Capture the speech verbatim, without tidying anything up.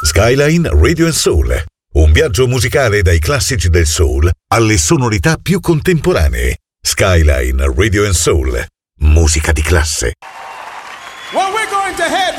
Skyline Radio and Soul, un viaggio musicale dai classici del soul alle sonorità più contemporanee. Skyline Radio and Soul, musica di classe. Well, we're going to head